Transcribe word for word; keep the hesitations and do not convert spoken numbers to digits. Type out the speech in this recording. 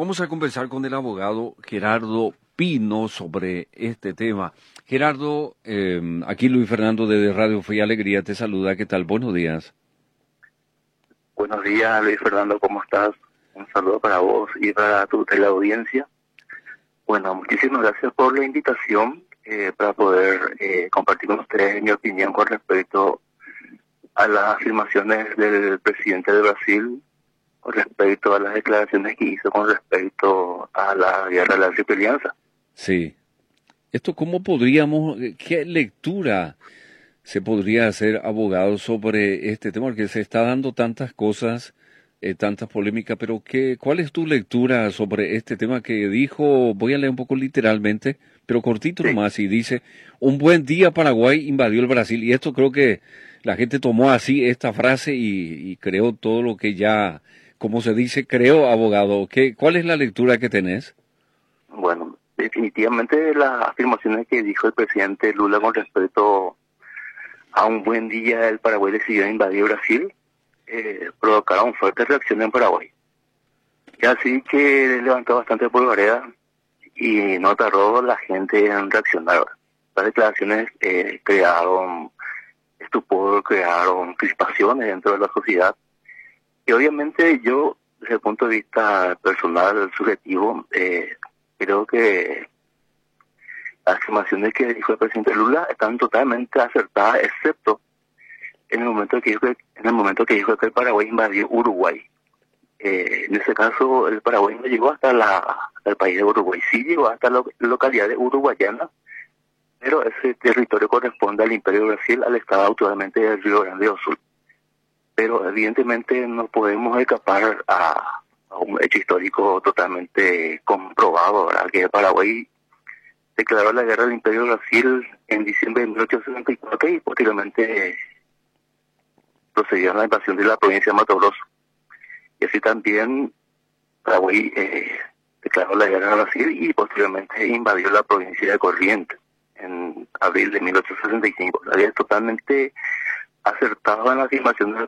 Vamos a conversar con el abogado Gerardo Pino sobre este tema. Gerardo, eh, aquí Luis Fernando de Radio Fe y Alegría te saluda. ¿Qué tal? Buenos días. Buenos días, Luis Fernando, ¿cómo estás? Un saludo para vos y para tu teleaudiencia. Bueno, muchísimas gracias por la invitación eh, para poder eh, compartir con ustedes mi opinión con respecto a las afirmaciones del presidente de Brasil, con respecto a las declaraciones que hizo con respecto a la guerra de la Triple Alianza. Sí. ¿Esto cómo podríamos, qué lectura se podría hacer, abogado, sobre este tema? Porque se está dando tantas cosas, eh, tantas polémicas, pero ¿qué, ¿cuál es tu lectura sobre este tema que dijo? Voy a leer un poco literalmente, pero cortito Sí. nomás, y dice: un buen día Paraguay invadió el Brasil. Y esto creo que la gente tomó así esta frase y, y creó todo lo que ya, como se dice, creo, abogado. ¿Qué, ¿Cuál es la lectura que tenés? Bueno, definitivamente las afirmaciones que dijo el presidente Lula con respecto a un buen día el Paraguay decidió invadir Brasil, eh, provocaron fuerte reacción en Paraguay. Y así que levantó bastante polvareda y no tardó la gente en reaccionar. Las declaraciones eh, crearon estupor, crearon crispaciones dentro de la sociedad. Y obviamente yo, desde el punto de vista personal, subjetivo, eh, creo que las afirmaciones que dijo el presidente Lula están totalmente acertadas, excepto en el momento que dijo, en el momento que dijo que el Paraguay invadió Uruguay. Eh, en ese caso, el Paraguay no llegó hasta la, hasta el país de Uruguay, sí llegó hasta la localidad de Uruguayana, pero ese territorio corresponde al Imperio de Brasil, al estado actualmente del Río Grande do Sul. Pero evidentemente no podemos escapar a, a un hecho histórico totalmente comprobado, ¿verdad? Que Paraguay declaró la guerra al Imperio de Brasil en diciembre de mil ochocientos sesenta y cuatro y posteriormente procedió a la invasión de la provincia de Mato Grosso. Y así también Paraguay eh, declaró la guerra a Brasil y posteriormente invadió la provincia de Corrientes en abril de mil ochocientos sesenta y cinco. O sea, es totalmente acertado en la afirmación del